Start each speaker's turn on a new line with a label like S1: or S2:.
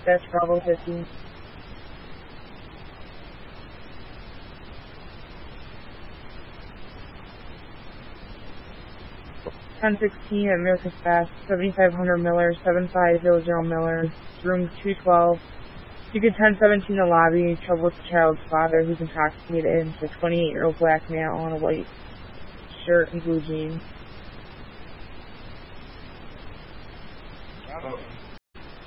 S1: That's Bravo 50. 1016 at America's Fast, 7500 Miller, 7500 Miller, room 212. You get 1017 in the lobby, trouble with the child's father who's intoxicated. It's a 28-year-old black male on a white shirt and blue jeans.